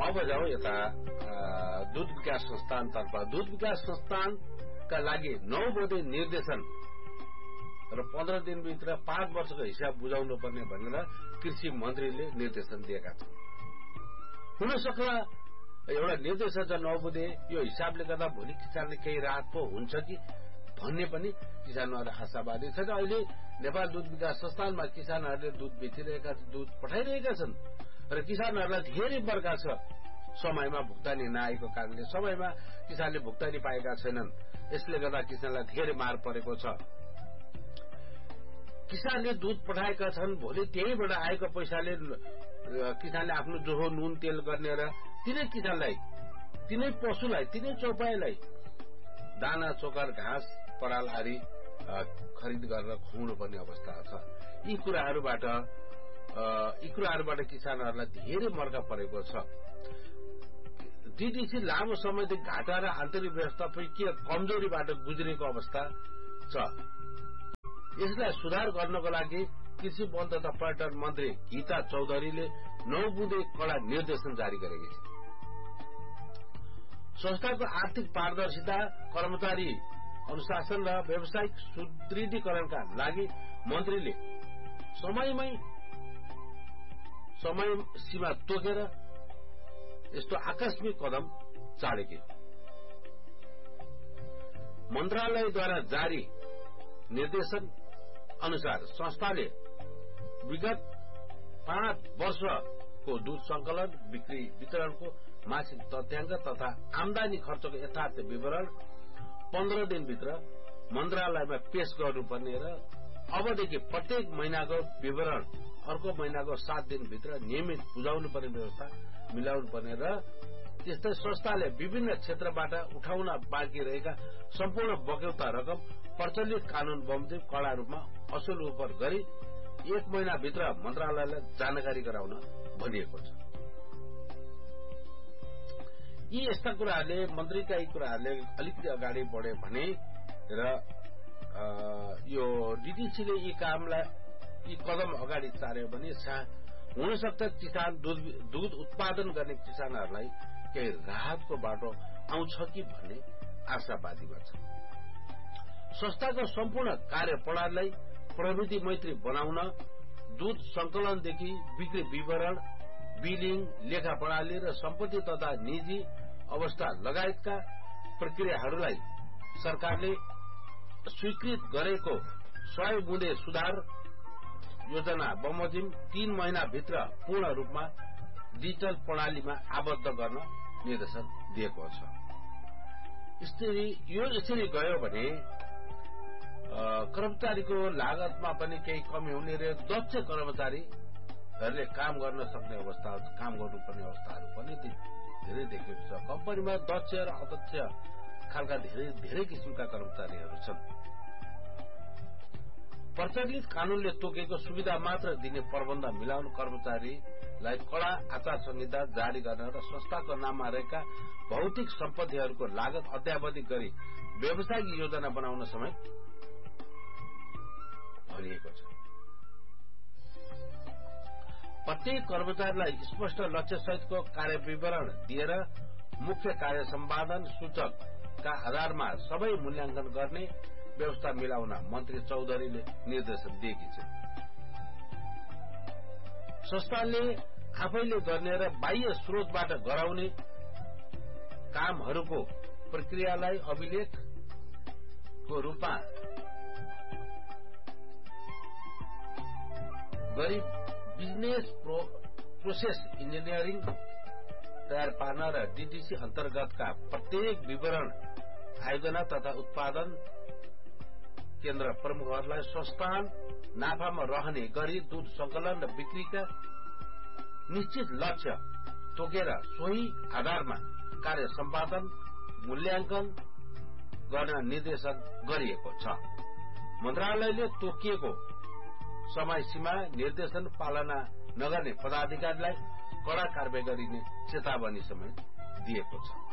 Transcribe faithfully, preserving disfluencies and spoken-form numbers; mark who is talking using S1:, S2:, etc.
S1: अब जाउँ यता दूध विकास संस्थानतर्फ। दूध विकास संस्थानका लागि नौ बुँदे निर्देशन र पन्ध्र दिनभित्र पाँच वर्षको हिसाब बुझाउनु पर्ने भनेर कृषि मन्त्रीले निर्देशन दिएका छन्। हुन सक्ला एउटा निर्देशन छ नौ बुँदे, यो हिसाबले गर्दा भोलि किसानले केही राहत पो हुन्छ कि भन्ने पनि किसानहरू आशावादी छन्। अहिले नेपाल दूध विकास संस्थानमा किसानहरूले दूध बेचिरहेका दूध पठाइरहेका छन् र किसानहरूलाई धेरै वर्ग छ समयमा भुक्तानी नआएको कारणले, समयमा किसानले भुक्तानी पाएका छैनन्। यसले गर्दा किसानलाई धेरै मार परेको छ। किसानले दूध पठाएका छन्, भोलि त्यहीबाट आएको पैसाले किसानले आफ्नो जोहो नुन तेल गर्ने र तिनै किसानलाई, तिनै पशुलाई, तिनै चौपाईलाई दाना चोकर घाँस पराल आदि खरिद गरेर खुवाउनु पर्ने अवस्था छ। यी कुराहरूबाट यी कुराहरूबाट किसानहरूलाई धेरै मर्का परेको छ। डीडीसी लामो समयदेखि घाटा र आन्तरिक व्यवस्थापकीय कमजोरीबाट गुज्रेको अवस्था छ। यसलाई सुधार गर्नको लागि कृषि वन तथा पर्यटन मन्त्री गीता चौधरीले नौ बुँदे कड़ा निर्देशन जारी गरेकी छन्। संस्थाको आर्थिक पारदर्शिता, कर्मचारी अनुशासन र व्यावसायिक सुदृढीकरणका लागि मन्त्रीले समयमै समय सीमा तोकेर यस्तो आकस्मिक कदम चालेकी हो। मन्त्रालयद्वारा जारी निर्देशन अनुसार संस्थाले विगत पाँच वर्षको दूध संकलन, बिक्री, वितरणको मासिक तथ्याङ्क तथा आमदानी खर्चको यथार्थ विवरण पन्ध्र दिनभित्र मन्त्रालयमा पेश गर्नुपर्ने र अबदेखि प्रत्येक महिनाको विवरण अर्को महिनाको सात दिनभित्र नियमित बुझाउनु पर्ने व्यवस्था मिलाउनु पर्ने र त्यस्तै संस्थाले विभिन्न क्षेत्रबाट उठाउन बाँकी रहेका सम्पूर्ण बगौता रकम प्रचलित कानून बमोजिम कड़ा रूपमा असुल उपर गरी एक महिनाभित्र मन्त्रालयलाई जानकारी गराउन भनिएको छ। यी यस्ता कुराहरूले मन्त्रीका यी कुराहरूले अलिकति अगाडि बढे भने र यो डीडीसीले यी कामलाई यी कदम अगाडि चाल्यो भने हुन सक्छ किसान दूध दूध उत्पादन गर्ने किसानहरूलाई केही राहतको बाटो आउँछ कि भन्ने आशावादीमा छ। संस्थाको सम्पूर्ण कार्य प्रणालीलाई प्रविधि मैत्री बनाउन दूध संकलनदेखि बिक्री विवरण, बिलिङ, लेखा प्रणाली र सम्पत्ति तथा निजी अवस्था लगायतका प्रक्रियाहरूलाई सरकारले स्वीकृत गरेको सय बुँदे सुधार योजना बमोजिम तीन महिनाभित्र पूर्ण रूपमा डिजिटल प्रणालीमा आबद्ध गर्न निर्देशन दिएको छ। यो यसरी गयो भने कर्मचारीको लागतमा पनि केही कमी हुने र दक्ष कर्मचारीहरूले काम गर्न सक्ने अवस्था, काम गर्नुपर्ने अवस्थाहरू पनि धेरै देखिएको छ। कम्पनीमा दक्ष र अदक्ष खालका धेरै धेरै किसिमका कर्मचारीहरू छन्। प्रचलित कानूनले तोकेको सुविधा मात्र दिने प्रबन्ध मिलाउन कर्मचारीलाई कड़ा आचार संहिता जारी गर्न र संस्थाको नाममा रहेका भौतिक सम्पत्तिहरूको लागत अध्यावधि गरी व्यावसायिक योजना बनाउन समेत भनिएको छ। प्रत्येक कर्मचारीलाई स्पष्ट लक्ष्य सहितको कार्य विवरण दिएर मुख्य कार्य सम्पादन सूचकका आधारमा सबै मूल्याङ्कन गर्ने व्यवस्था मिलाउन मन्त्री चौधरीले निर्देशन दिएकी छिन्। संस्थाले आफैले गर्ने र बाह्य स्रोतबाट गराउने कामहरूको प्रक्रियालाई अभिलेखको रूपमा गरी बिजनेस प्रोसेस इन्जिनियरिङ तयार पार्न र डीडीसी अन्तर्गतका प्रत्येक विवरण आयोजना तथा उत्पादन केन्द्र प्रमुखहरूलाई संस्थान नाफामा रहने गरी दूध संकलन र बिक्रीका निश्चित लक्ष्य तोकेर सोही आधारमा कार्य सम्पादन मूल्याङ्कन गर्न निर्देशन गरिएको छ। मन्त्रालयले तोकिएको समय सीमा निर्देशन पालना नगर्ने पदाधिकारीलाई कड़ा कारवाही गरिने चेतावनी समेत दिएको छ।